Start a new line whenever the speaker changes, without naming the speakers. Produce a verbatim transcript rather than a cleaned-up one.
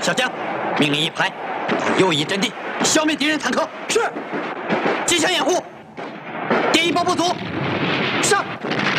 小将，命令一排到右翼阵地，消灭敌人坦克。
是。
机枪掩护，第一波部组上。